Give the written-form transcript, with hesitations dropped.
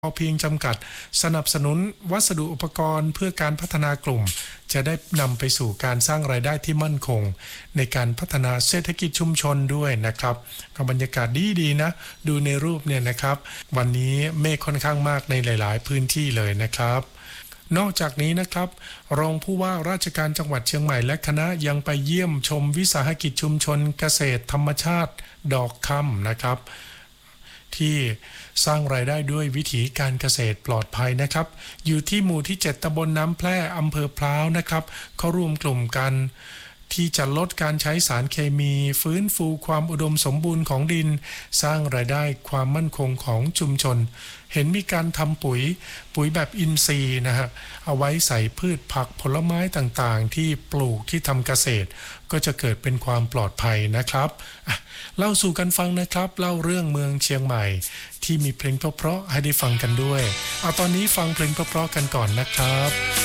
พอเพียงจำกัดสนับสนุนวัสดุอุปกรณ์เพื่อการพัฒนากลุ่มจะได้นำไปสู่การสร้างรายได้ที่มั่นคงในการพัฒนาเศรษฐกิจชุมชนด้วยนะครับก็บรรยากาศดีๆนะดูในรูปเนี่ยนะครับวันนี้เมฆค่อนข้างมากในหลายๆพื้นที่เลยนะครับนอกจากนี้นะครับรองผู้ว่าราชการจังหวัดเชียงใหม่และคณะยังไปเยี่ยมชมวิสาหกิจชุมชนเกษตรธรรมชาติดอกคำนะครับที่สร้างรายได้ด้วยวิถีการเกษตรปลอดภัยนะครับอยู่ที่หมู่ที่7ตำบลน้ำแพร่อำเภอพร้าวนะครับเขารวมกลุ่มกันที่จะลดการใช้สารเคมีฟื้นฟูความอุดมสมบูรณ์ของดินสร้างรายได้ความมั่นคงของชุมชนเห็นมีการทำปุ๋ยแบบอินทรีย์นะฮะเอาไว้ใส่พืชผักผลไม้ต่างๆที่ปลูกที่ทำเกษตรก็จะเกิดเป็นความปลอดภัยนะครับเล่าสู่กันฟังนะครับเล่าเรื่องเมืองเชียงใหม่ที่มีเพลงเพราะๆให้ได้ฟังกันด้วยเอาตอนนี้ฟังเพลงเพราะๆกันก่อนนะครับ